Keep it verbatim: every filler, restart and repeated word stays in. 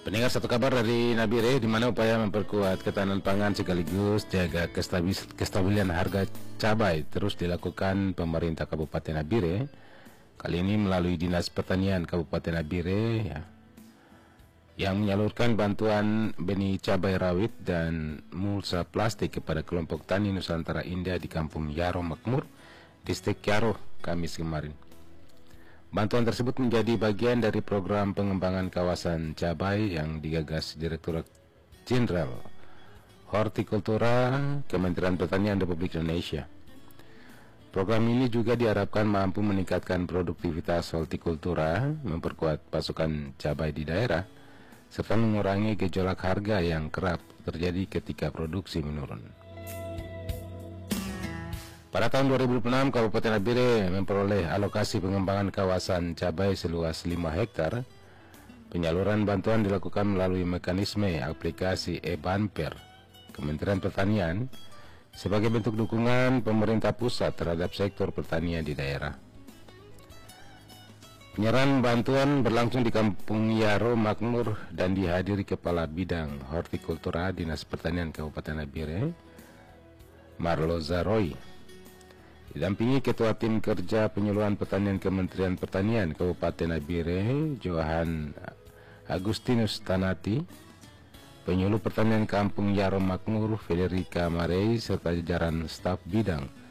Pendengar, satu kabar dari Nabire, di mana upaya memperkuat ketahanan pangan sekaligus jaga kestabil- kestabilan harga cabai terus dilakukan pemerintah Kabupaten Nabire. Kali ini melalui Dinas Pertanian Kabupaten Nabire ya, yang menyalurkan bantuan benih cabai rawit dan mulsa plastik kepada kelompok tani Nusantara Indah di Kampung Yaro Makmur, Distrik Yaro, Kamis kemarin. Bantuan tersebut menjadi bagian dari program pengembangan kawasan cabai yang digagas Direktorat Jenderal Hortikultura Kementerian Pertanian Republik Indonesia. Program ini juga diharapkan mampu meningkatkan produktivitas hortikultura, memperkuat pasokan cabai di daerah, serta mengurangi gejolak harga yang kerap terjadi ketika produksi menurun. Pada tahun dua ribu enam, Kabupaten Nabire memperoleh alokasi pengembangan kawasan cabai seluas lima hektar. Penyaluran bantuan dilakukan melalui mekanisme aplikasi e-Banper Kementerian Pertanian sebagai bentuk dukungan pemerintah pusat terhadap sektor pertanian di daerah. Penyerahan bantuan berlangsung di Kampung Yaro Makmur dan dihadiri Kepala Bidang Hortikultura Dinas Pertanian Kabupaten Nabire, Marloza Roy. Didampingi Ketua Tim Kerja Penyuluhan Pertanian Kementerian Pertanian Kabupaten Nabire, Johan Agustinus Tanati, Penyuluh Pertanian Kampung Yaro Makmur, Federica Marei, serta jajaran staf bidang